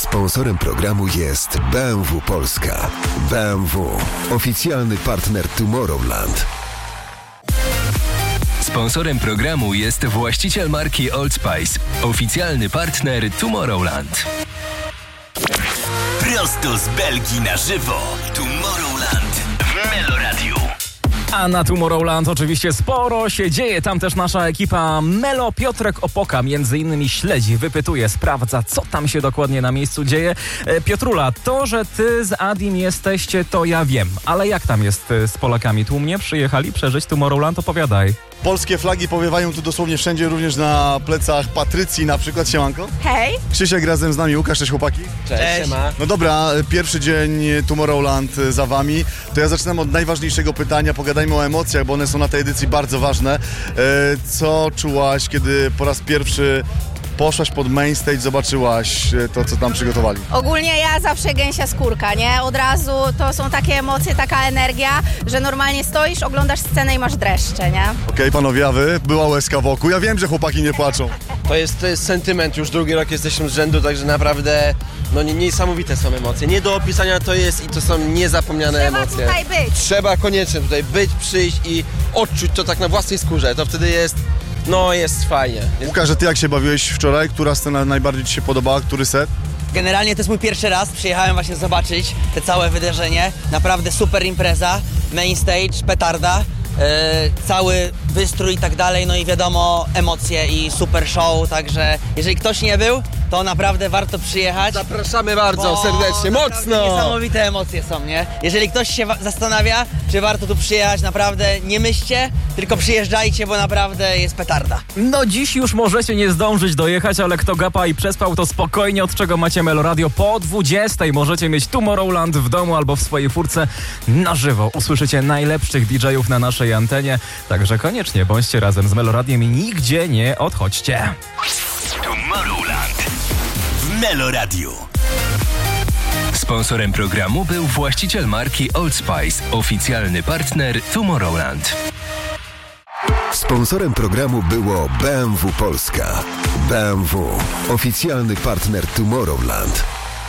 Sponsorem programu jest BMW Polska. BMW, oficjalny partner Tomorrowland. Sponsorem programu jest właściciel marki Old Spice, oficjalny partner Tomorrowland. Prosto z Belgii na żywo. Tomorrowland w Meloradiu. A na Tomorrowland oczywiście sporo się dzieje. Tam też nasza ekipa Melo. Piotrek Opoka między innymi śledzi, wypytuje, sprawdza, co tam się dokładnie na miejscu dzieje. Piotrula, to, że ty z Adim jesteście, to ja wiem. Ale jak tam jest z Polakami? Tłumnie przyjechali przeżyć Tomorrowland? Opowiadaj. Polskie flagi powiewają tu dosłownie wszędzie, również na plecach Patrycji na przykład. Siemanko. Hej. Krzysiek razem z nami, Łukasz, cześć chłopaki. Cześć. Siema. No dobra, pierwszy dzień Tomorrowland za wami. To ja zaczynam od najważniejszego pytania, pogadajmy o emocjach, bo one są na tej edycji bardzo ważne. Co czułaś, kiedy po raz pierwszy poszłaś pod main stage, zobaczyłaś to, co tam przygotowali? Ogólnie ja zawsze gęsia skórka, nie? Od razu to są takie emocje, taka energia, że normalnie stoisz, oglądasz scenę i masz dreszcze, nie? Okej, panowie, a wy? Była łezka wokół. Ja wiem, że chłopaki nie płaczą. To jest sentyment, już drugi rok jesteśmy z rzędu, także naprawdę niesamowite są emocje. Nie do opisania to jest i to są niezapomniane Trzeba emocje. tutaj być. Trzeba koniecznie tutaj być, przyjść i odczuć to tak na własnej skórze. To wtedy jest fajnie. Łukasz, a ty jak się bawiłeś wczoraj? Która scena najbardziej ci się podobała? Który set? Generalnie to jest mój pierwszy raz, przyjechałem właśnie zobaczyć te całe wydarzenie. Naprawdę super impreza, main stage, petarda, cały wystrój i tak dalej, no i wiadomo, emocje i super show, także jeżeli ktoś nie był, to naprawdę warto przyjechać. Zapraszamy bardzo serdecznie, mocno! Niesamowite emocje są, nie? Jeżeli ktoś się zastanawia, czy warto tu przyjechać, naprawdę nie myślcie, tylko przyjeżdżajcie, bo naprawdę jest petarda. No dziś już możecie nie zdążyć dojechać, ale kto gapa i przespał, to spokojnie, od czego macie Meloradio po 20 możecie mieć Tomorrowland w domu albo w swojej furce na żywo. Usłyszycie najlepszych DJ-ów na naszej antenie, także koniecznie bądźcie razem z Meloradiem i nigdzie nie odchodźcie. Tomorrowland w Meloradiu. Sponsorem programu był właściciel marki Old Spice, oficjalny partner Tomorrowland. Sponsorem programu było BMW Polska. BMW, oficjalny partner Tomorrowland.